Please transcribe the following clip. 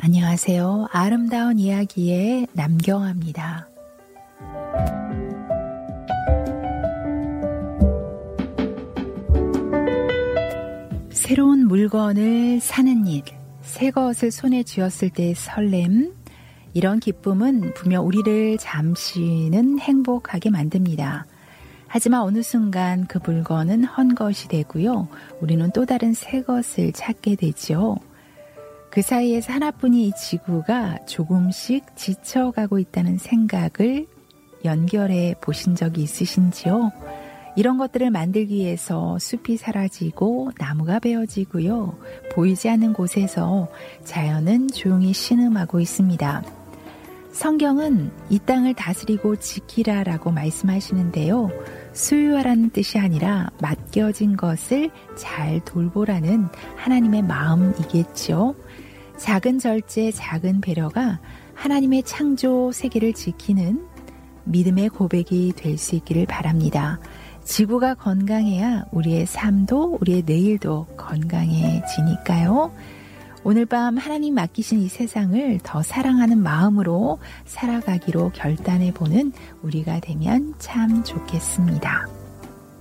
안녕하세요. 아름다운 이야기의 남경아입니다. 새로운 물건을 사는 일, 새 것을 손에 쥐었을 때의 설렘, 이런 기쁨은 분명 우리를 잠시는 행복하게 만듭니다. 하지만 어느 순간 그 물건은 헛것이 되고요. 우리는 또 다른 새 것을 찾게 되죠. 그 사이에서 하나뿐인 이 지구가 조금씩 지쳐가고 있다는 생각을 연결해 보신 적이 있으신지요? 이런 것들을 만들기 위해서 숲이 사라지고 나무가 베어지고요. 보이지 않는 곳에서 자연은 조용히 신음하고 있습니다. 성경은 이 땅을 다스리고 지키라라고 말씀하시는데요. 소유하라는 뜻이 아니라 맡겨진 것을 잘 돌보라는 하나님의 마음이겠죠. 작은 절제, 작은 배려가 하나님의 창조 세계를 지키는 믿음의 고백이 될 수 있기를 바랍니다. 지구가 건강해야 우리의 삶도 우리의 내일도 건강해지니까요. 오늘 밤 하나님 맡기신 이 세상을 더 사랑하는 마음으로 살아가기로 결단해보는 우리가 되면 참 좋겠습니다.